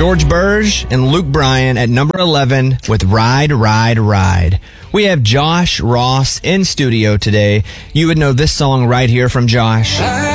George Burge and Luke Bryan at number 11 with Ride, Ride, Ride. We have Josh Ross in studio today. You would know this song right here from Josh.